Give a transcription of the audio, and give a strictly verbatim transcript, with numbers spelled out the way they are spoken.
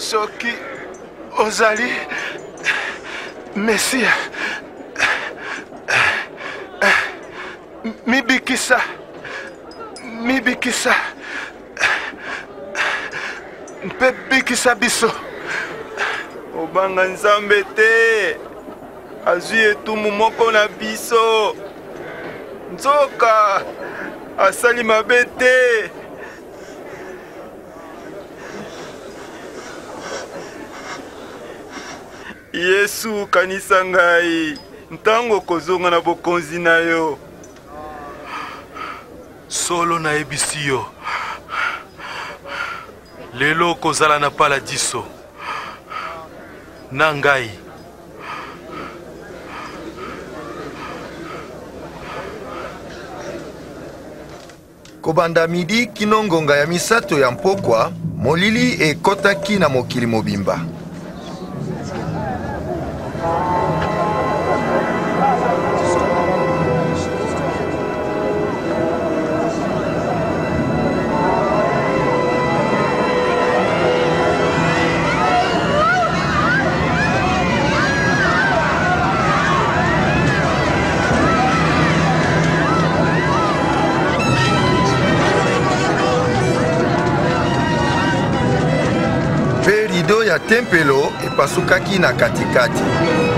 Soki ozali Mesia, mibikisa, mibikisa, mpe bikisa biso. Obanga Nzambe te, azwi etumu moko na biso. Nzoka asali mabe te. Yesu kanisa ngai, ntango kozonga na bokonzi na yo. Solo na ebisi yo, lelo kozala na paladiso na ngai. Kobanda midi kino ngonga ya misato ya mpokwa, molili ekotaki na mokili mobimba. Rido ya tempelo epasukaki na katikati.